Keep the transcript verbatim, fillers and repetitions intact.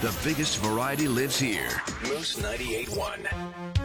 The biggest variety lives here. Moose ninety-eight point one.